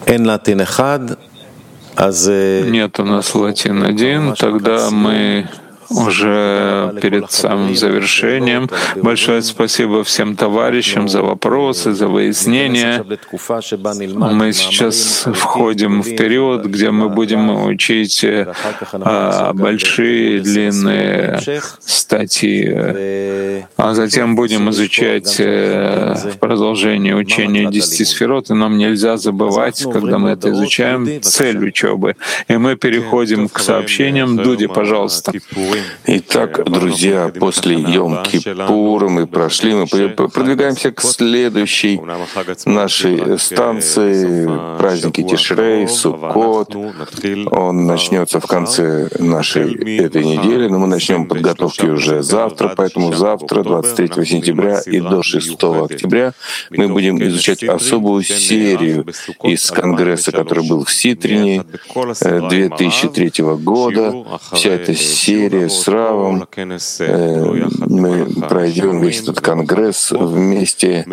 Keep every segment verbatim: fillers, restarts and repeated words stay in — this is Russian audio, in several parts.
Нет у нас латин один, тогда мы уже перед самым завершением. Большое спасибо всем товарищам за вопросы, за выяснения. Мы сейчас входим в период, где мы будем учить а, большие, длинные статьи, а затем будем изучать в продолжении учения десяти сферот, и нам нельзя забывать, когда мы это изучаем, цель учебы. И мы переходим к сообщениям. Дуди, пожалуйста. Итак, друзья, после Йом-Кипура мы прошли, мы продвигаемся к следующей нашей станции, праздники Тишрей, Суккот. Он начнется в конце нашей этой недели, но мы начнем подготовки уже завтра, поэтому завтра, двадцать третьего сентября и до шестого октября, мы будем изучать особую серию из Конгресса, который был в Ситрине две тысячи третьего года. Вся эта серия с Равом, э, мы пройдем весь этот Конгресс вместе.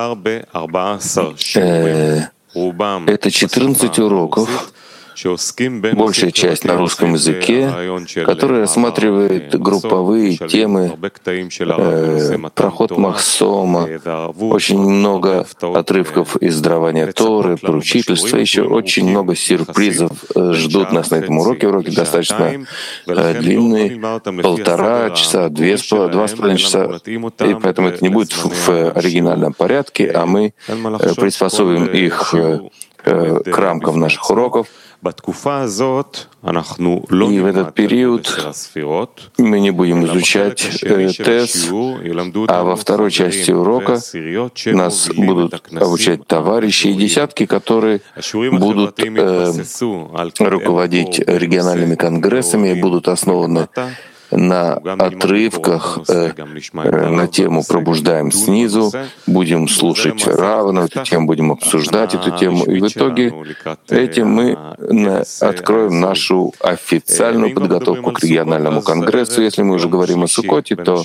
Э, это четырнадцать уроков, большая часть на русском языке, который рассматривает групповые темы, э, проход Махсома, очень много отрывков из дарования Торы, поручительства, еще очень много сюрпризов ждут нас на этом уроке. Уроки достаточно э, длинные, полтора часа, две, два с половиной часа, и поэтому это не будет в, в оригинальном порядке, а мы э, приспособим их э, к рамкам наших уроков. И в этот период мы не будем изучать э, ТЭС, а во второй части урока нас будут обучать товарищи и десятки, которые будут э, руководить региональными конгрессами и будут основаны на отрывках э, на тему «Пробуждаем снизу», будем слушать Рава, на эту тему будем обсуждать эту тему, и в итоге этим мы откроем нашу официальную подготовку к региональному конгрессу. Если мы уже говорим о Суккоте, то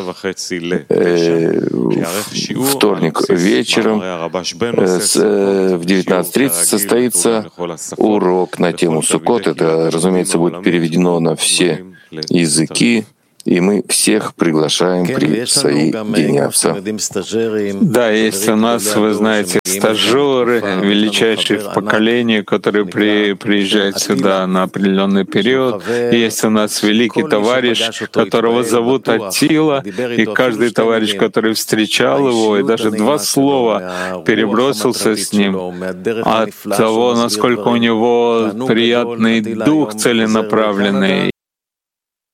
э, вторник вечером э, с, э, в девятнадцать тридцать состоится урок на тему Суккот. Это, разумеется, будет переведено на все языки, и мы всех приглашаем присоединяться. Да, есть у нас, вы знаете, стажеры, величайшие в поколении, которые при, приезжают сюда на определенный период. Есть у нас великий товарищ, которого зовут Атила, и каждый товарищ, который встречал его, и даже два слова перебросился с ним, от того, насколько у него приятный дух целенаправленный,